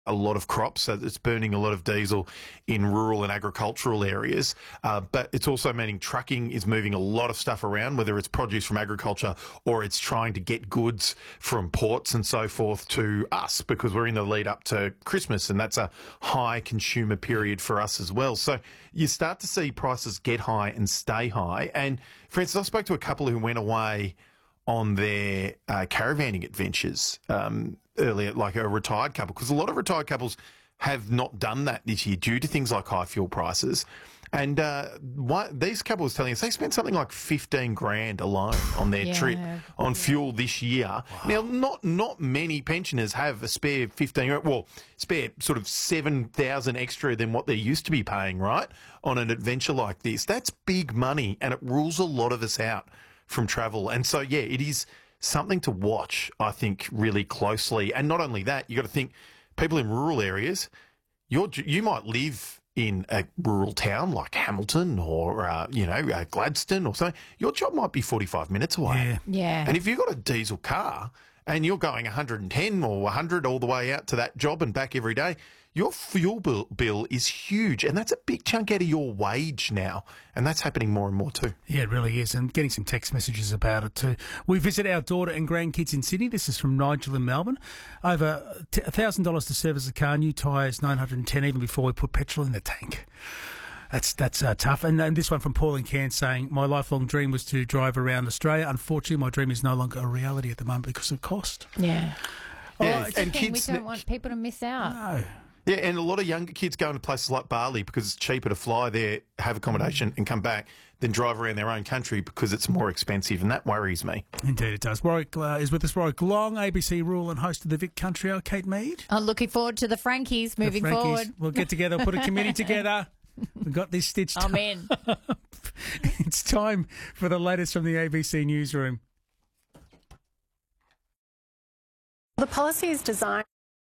a lot of crops, so it's burning a lot of diesel in rural and agricultural areas. But it's also meaning trucking is moving a lot of stuff around, whether it's produce from agriculture or it's trying to get goods from ports and so forth to us, because we're in the lead up to Christmas and that's a high consumer period for us as well. So you start to see prices get high and stay high. And for instance, I spoke to a couple who went away on their caravanning adventures earlier, like a retired couple, because a lot of retired couples have not done that this year due to things like high fuel prices. And these couples telling us they spent something like 15 grand alone on their trip on fuel this year. Wow. Now, not many pensioners have a spare 15, well, spare sort of 7,000 extra than what they're used to be paying, right, on an adventure like this. That's big money, and it rules a lot of us out from travel. And so, yeah, it is something to watch, I think, really closely. And not only that, you got to think people in rural areas, you might live in a rural town like Hamilton or, Gladstone or something. Your job might be 45 minutes away. Yeah. And if you've got a diesel car and you're going 110 or 100 all the way out to that job and back every day, your fuel bill is huge, and that's a big chunk out of your wage now, and that's happening more and more too. Yeah, it really is, and getting some text messages about it too. We visit our daughter and grandkids in Sydney. This is from Nigel in Melbourne. Over $1,000 to service a car, new tyres, $910 even before we put petrol in the tank. That's tough. And this one from Paul in Cairns saying, my lifelong dream was to drive around Australia. Unfortunately, my dream is no longer a reality at the moment because of cost. Yeah. And kids, we don't want people to miss out. No. Yeah, and a lot of younger kids go into places like Bali because it's cheaper to fly there, have accommodation and come back than drive around their own country because it's more expensive, and that worries me. Indeed it does. Warwick is with us. Warwick Long, ABC rural and host of the Vic Country Hour. Kate Mead. I'm looking forward to the Frankies moving forward. We'll get together, put a committee together. We've got this stitched up. I'm in. It's time for the latest from the ABC newsroom. The policy is designed